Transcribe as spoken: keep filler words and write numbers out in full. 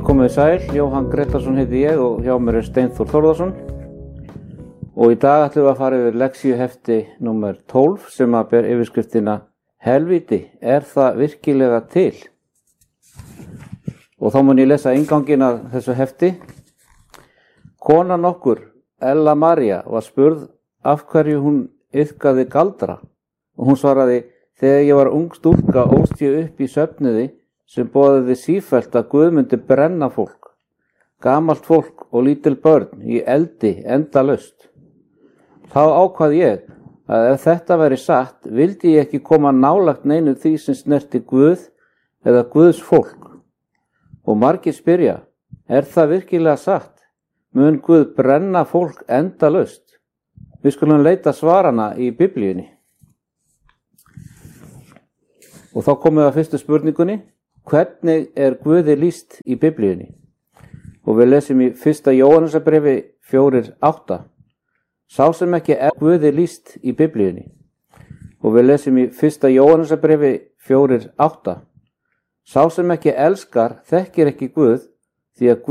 Komið sæl, Jóhann Gretarsson heiti ég og hjá mér er Steinþór Þórðarson og í dag ætlum við að fara yfir lexíuhefti númer tólf sem að ber yfirskriftina Helvíti, er það virkilega til? Og þá mun ég lesa innganginn af þessu hefti. Konan okkur, Ella María, var spurð af hverju hún iðkaði galdra og hún svaraði: þegar ég var ung stúlka ólst ég upp í söfnuði sem boðaði sífellt að Guð myndi brenna fólk, gamalt fólk og lítil börn í eldi endalaust. Þá ákvað ég að ef þetta væri satt, vildi ég ekki koma nálægt neinu því sem snerti Guð eða Guðs fólk. Og margir spyrja, er það virkilega satt? Mun Guð brenna fólk endalaust? Við skulum leita svarana í Biblíunni. Og þá komum við að fyrstu spurningunni. Hvernig er Guði lýst í Biblíunni? Og við lesum í fyrsta Jóhannesarbréfi fjórir átta. Sá sem ekki er Guði lýst í Biblíunni. Og við lesum í fyrsta Jóhannesarbréfi fjórir átta. Sá sem ekki elskar þekkir ekki Guð, því að